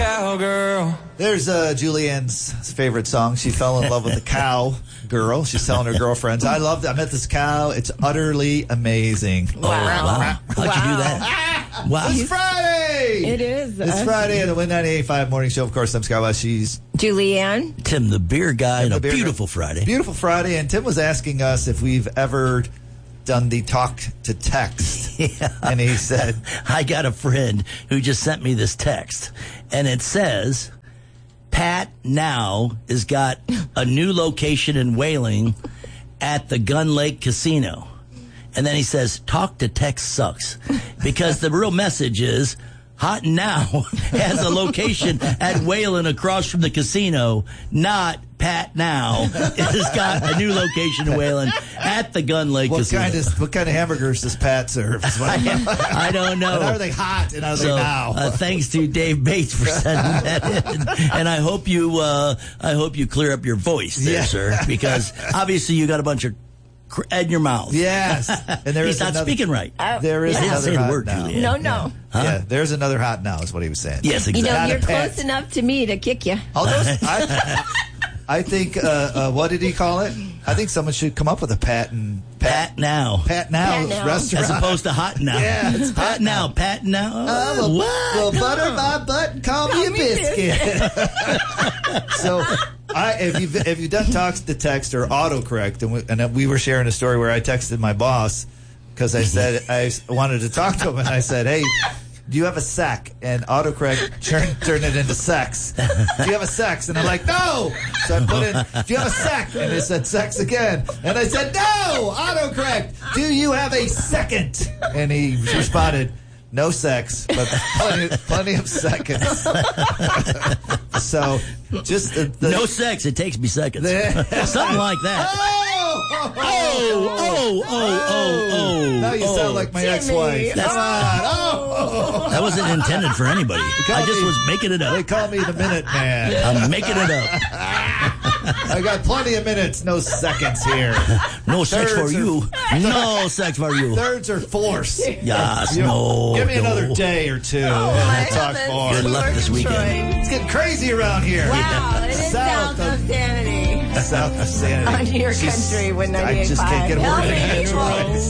cowgirl. There's Julianne's favorite song. She fell in love with the cow girl. She's telling her girlfriends, I met this cow. It's utterly amazing. Wow. How'd you do that? Wow. It's Friday. It is. It's Friday on the Win 98.5 Morning Show. Of course, I'm Scott West. She's Julianne. Tim, the beer guy, and a beautiful Friday. Beautiful Friday. And Tim was asking us if we've ever done the talk to text. Yeah. And he said, I got a friend who just sent me this text, and it says, Pat now has got a new location in Whaling at the Gun Lake Casino. And then he says, talk to text sucks. Because the real message is, Hot Now has a location at Whalen across from the casino, not Pat Now has got a new location in Whalen at the Gun Lake Casino. What kind of hamburgers does Pat serve? I don't know. And are they hot and are they now? Thanks to Dave Bates for sending that in. And I hope you clear up your voice there, sir, because obviously you got a bunch of in your mouth. Yes. And he's not speaking right. There is another hot word, now. Julianne. No. Huh? Yeah, there's another hot now is what he was saying. Yes, exactly. You're close enough to me to kick you. I think, what did he call it? I think someone should come up with a Pat Now restaurant. As opposed to Hot Now. Yeah, it's Hot Now. Pat Now. Well, butter my butt and call me a biscuit. So, if you've done talks to text or autocorrect, and we were sharing a story where I texted my boss because I said I wanted to talk to him, and I said, hey, do you have a sack? And autocorrect turned it into sex. Do you have a sex? And I'm like, no. So I put in, do you have a sack? And it said sex again. And I said, no, autocorrect. Do you have a second? And he responded, no sex, but plenty of seconds. So just no sex. It takes me seconds. Something like that. Now you sound like my ex-wife. Come on. That wasn't intended for anybody. I just was making it up. They call me the Minute Man. I'm making it up. I got plenty of minutes, no seconds here. No sex for you. No sex for you. Thirds are force. Yes, no. Give me another day or two. And I'll talk more. Good luck this weekend. It's getting crazy around here. Wow, it is south of sanity. South of sanity. On your country with 98.5. I just can't get a word in edgewise.